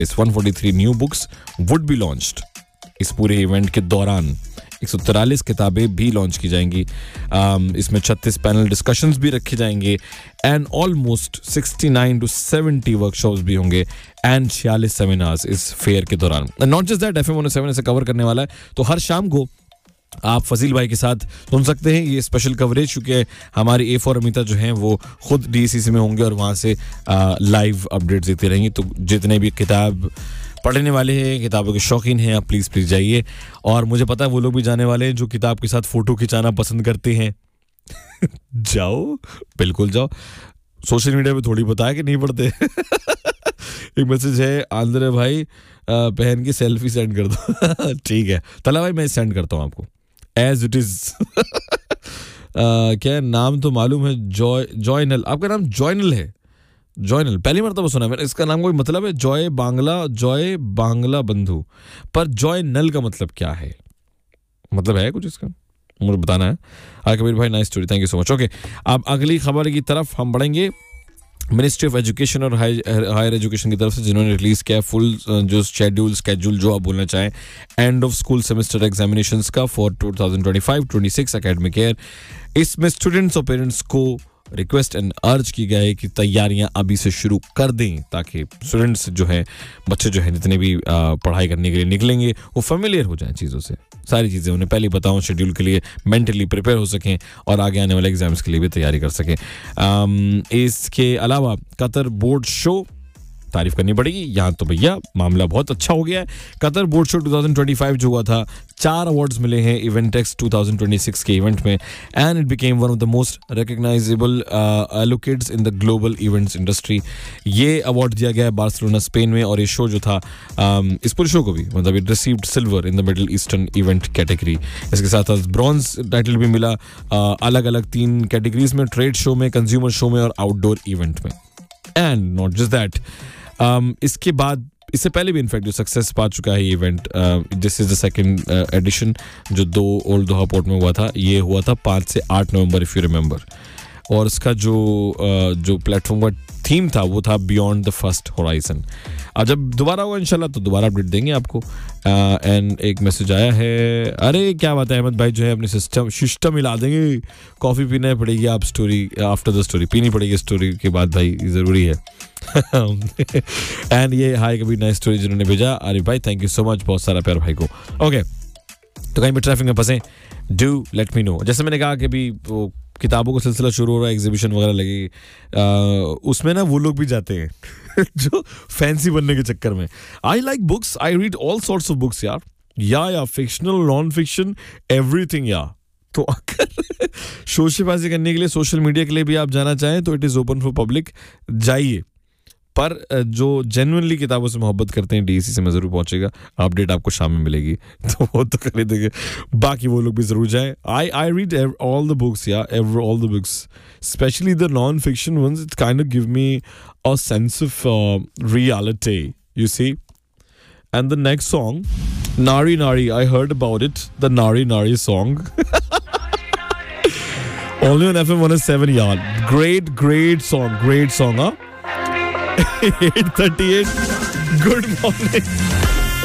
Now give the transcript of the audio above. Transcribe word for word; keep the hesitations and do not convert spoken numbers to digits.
इस one forty-three new books would be launched. इस पूरे इवेंट के दौरान एक सौ तैंतालीस किताबें भी लॉन्च की जाएंगी. um, इसमें छत्तीस पैनल डिस्कशंस भी रखे जाएंगे एंड ऑलमोस्ट उनहत्तर टू सत्तर वर्कशॉप्स भी होंगे एंड छियालीस सेमिनार्स इस फेयर के दौरान. Not just that, FM one O seven इसे कवर करने वाला है. तो हर शाम को आप फजील भाई के साथ सुन सकते हैं ये स्पेशल कवरेज, क्योंकि हमारी ए फॉर अमिता जो हैं वो खुद डीसीसी में होंगे और वहाँ से लाइव अपडेट्स देते रहेंगे. तो जितने भी किताब पढ़ने वाले हैं, किताबों के शौकीन हैं, आप प्लीज़ प्लीज़ जाइए. और मुझे पता है वो लोग भी जाने वाले हैं जो किताब के साथ फ़ोटो खिंचाना पसंद करते हैं. जाओ, बिल्कुल जाओ. सोशल मीडिया पे थोड़ी बताया कि नहीं पढ़ते. एक मैसेज है, आंद्रे भाई बहन की सेल्फी सेंड कर दो. ठीक है तला भाई, मैं सेंड करता हूँ आपको एज इट इज़. क्या नाम तो मालूम है, जॉय जॉयनल. आपका नाम जॉयनल है? जॉयनल पहली मरतबा सुना मैंने. इसका नाम कोई मतलब है? जॉय बांग्ला, जॉय बांग्ला बंधु. पर जॉय नल का मतलब क्या है? मतलब है कुछ इसका? मुझे बताना है. हाँ कबीर भाई, nice story, thank you so much. Okay, अब अगली खबर की तरफ हम बढ़ेंगे. मिनिस्ट्री ऑफ एजुकेशन और हायर एजुकेशन की तरफ से जिन्होंने रिलीज किया फुल जो शेड्यूल स्केड्यूल जो आप बोलना चाहें end of school semester examinations का for twenty twenty-five twenty-six academic year. इसमें स्टूडेंट्स और पेरेंट्स को रिक्वेस्ट एंड अर्ज की गई कि तैयारियां अभी से शुरू कर दें ताकि स्टूडेंट्स जो हैं, बच्चे जो हैं, जितने भी पढ़ाई करने के लिए निकलेंगे वो फेमिलियर हो जाएं चीज़ों से. सारी चीज़ें उन्हें पहले बताऊं, शेड्यूल के लिए मेंटली प्रिपेयर हो सकें और आगे आने वाले एग्जाम्स के लिए भी तैयारी कर सकें. इसके अलावा कतर बोर्ड शो तारीफ करनी पड़ेगी. यहाँ तो भैया मामला बहुत अच्छा हो गया है. Qatar board show twenty twenty-five जो हुआ था, चार अवार्ड्स मिले हैं इवेंटेक्स twenty twenty-six के इवेंट में and it became one of the most recognisable allocates in the global events industry. ये अवार्ड दिया गया है बार्सिलोना स्पेन में और ये शो जो था, um, इस पूरे शो को भी मतलब it received silver in the middle eastern event category. इसके साथ साथ ब्रॉन्ज टाइटल भी मिला अलग अलग तीन कैटेगरीज में, ट्रेड शो में, कंज्यूमर शो में और आउटडोर इवेंट में. And not just that, Um, इसके बाद इससे पहले भी इनफैक्ट जो सक्सेस पा चुका है ये event, this is the second edition जो दो ओल्ड दोहा पोर्ट में हुआ था. ये हुआ था पाँच से आठ नवंबर इफ़ यू रिमेंबर. और इसका जो uh, जो प्लेटफॉर्म का थीम था वो था बियॉन्ड द फर्स्ट होराइजन. अब जब दोबारा होगा इंशाल्लाह तो दोबारा अपडेट देंगे आपको. एंड uh, एक मैसेज आया है, अरे क्या बात है अहमद भाई जो है अपने सिस्टम सिस्टम हिला देंगे. कॉफ़ी पीना पड़ेगी, आप स्टोरी आफ्टर द स्टोरी पीनी पड़ेगी स्टोरी के बाद भाई, ज़रूरी है. एंड ये हाय कभी नाइस स्टोरी जिन्होंने भेजा, अरे भाई थैंक यू सो मच, बहुत सारा प्यार भाई को. ओके, तो कहीं भी ट्रैफिक में फंसे डू लेट मी नो. जैसे मैंने कहा कि अभी वो किताबों का सिलसिला शुरू हो रहा है, एग्जीबिशन वगैरह लगी, उसमें ना वो लोग भी जाते हैं जो फैंसी बनने के चक्कर में. I like books, I read all sorts of books यार. या या फिक्शनल, नॉन फिक्शन, एवरीथिंग. या तो अगर शोशेबाजी करने के लिए सोशल मीडिया के लिए भी आप जाना चाहें तो it is open for public, जाइए. पर जो जेन्युइनली किताबों से मोहब्बत करते हैं डीसी से मैं ज़रूर पहुंचेगा. अपडेट आपको शाम में मिलेगी तो वो तो कर देंगे. बाकी वो लोग भी ज़रूर जाएं. आई I read all the books या ever all the books, specially the non fiction once. It kind of give me a sense of reality, you see. And the next song, Nari Nari, I heard about it, the Nari Nari song. Only on F M one oh seven, yaar. Great, great song, great song, huh? eight thirty-eight, good morning.